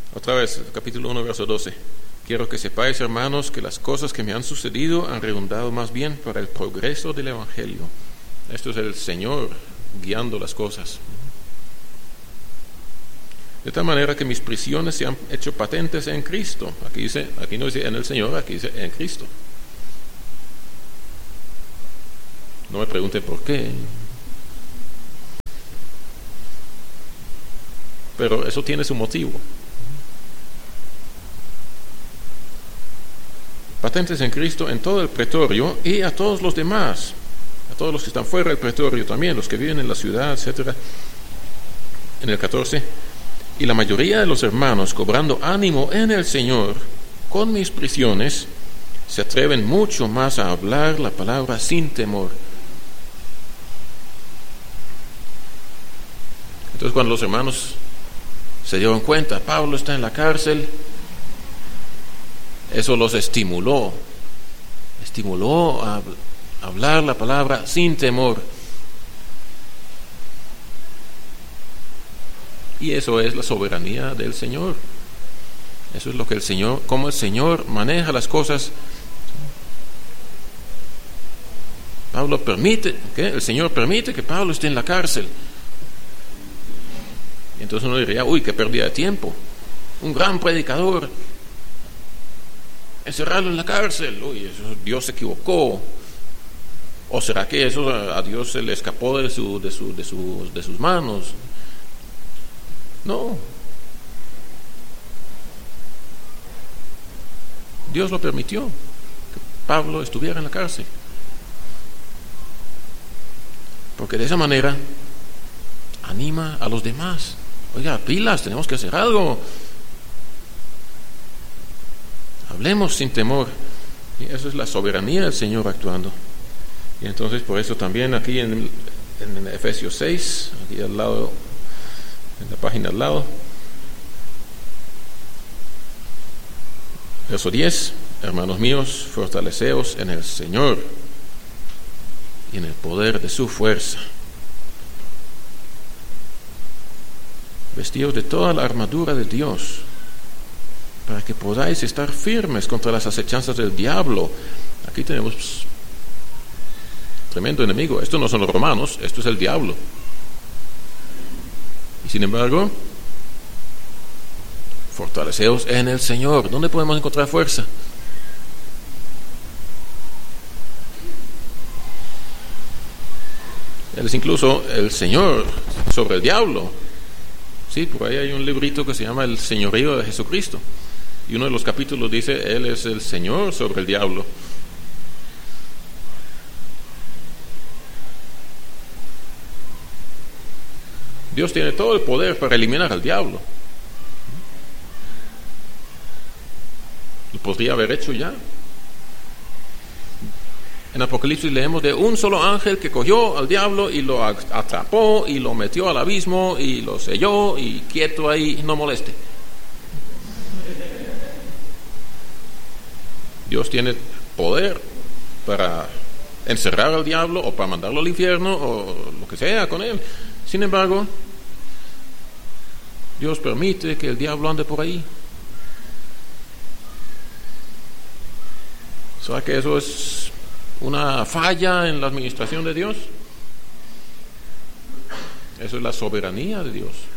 Otra vez, capítulo 1, verso 12. Quiero que sepáis, hermanos, que las cosas que me han sucedido han redundado más bien para el progreso del Evangelio. Esto es el Señor guiando las cosas. De tal manera que mis prisiones se han hecho patentes en Cristo. Aquí no dice en el Señor, aquí dice en Cristo. No me pregunte por qué. Pero eso tiene su motivo. Patentes en Cristo en todo el pretorio y a todos los demás, a todos los que están fuera del pretorio también, los que viven en la ciudad, etc. En el 14, y la mayoría de los hermanos, cobrando ánimo en el Señor, con mis prisiones, se atreven mucho más a hablar la palabra sin temor. Entonces, cuando los hermanos se dieron cuenta, Pablo está en la cárcel, eso los estimuló a hablar la palabra sin temor. Y eso es la soberanía del Señor. Eso es lo que cómo el Señor maneja las cosas. El Señor permite que Pablo esté en la cárcel. Y entonces uno diría, uy, qué pérdida de tiempo. Un gran predicador, encerrarlo en la cárcel, uy, eso, Dios se equivocó. ¿O será que eso a Dios se le escapó de sus manos? No. Dios lo permitió, que Pablo estuviera en la cárcel. Porque de esa manera anima a los demás. Oiga, pilas, tenemos que hacer algo. Hablemos sin temor. Y eso es la soberanía del Señor actuando. Y entonces por eso también aquí en Efesios 6, aquí al lado, en la página al lado, verso 10, hermanos míos, fortaleceos en el Señor y en el poder de su fuerza. Vestíos de toda la armadura de Dios, para que podáis estar firmes contra las acechanzas del diablo. Aquí tenemos tremendo enemigo. Estos no son los romanos, esto es el diablo. Y sin embargo, fortaleceos en el Señor. ¿Dónde podemos encontrar fuerza? Él es incluso el Señor sobre el diablo. Sí, por ahí hay un librito que se llama El Señorío de Jesucristo. Y uno de los capítulos dice, Él es el Señor sobre el diablo. Dios tiene todo el poder para eliminar al diablo. Lo podría haber hecho ya. En Apocalipsis leemos de un solo ángel que cogió al diablo y lo atrapó y lo metió al abismo y lo selló y quieto ahí, no moleste. Dios tiene poder para encerrar al diablo o para mandarlo al infierno o lo que sea con él. Sin embargo, Dios permite que el diablo ande por ahí. ¿Será que eso es una falla en la administración de Dios? Eso es la soberanía de Dios.